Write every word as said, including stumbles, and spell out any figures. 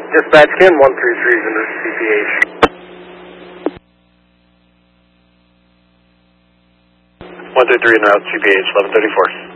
Dispatch Ken one three three is in the C P H. one three three in route, C P H eleven thirty-four.